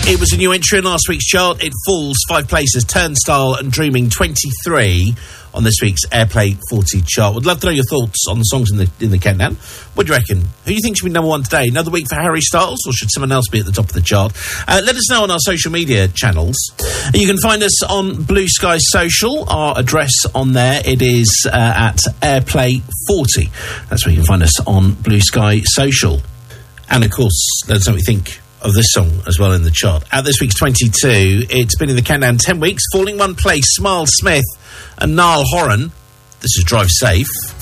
It was a new entry in last week's chart. It falls 5 places. Turnstile and Dreaming 23 on this week's Airplay 40 chart. Would love to know your thoughts on the songs in the countdown. What do you reckon? Who do you think should be number one today? Another week for Harry Styles, or should someone else be at the top of the chart? Let us know on our social media channels. You can find us on Blue Sky Social. Our address on there, it is at Airplay 40. That's where you can find us on Blue Sky Social. And of course, let us know what you think of this song as well in the chart. At this week's 22, it's been in the countdown 10 weeks, falling 1 place. Smile Smith and Niall Horan. This is Drive Safe.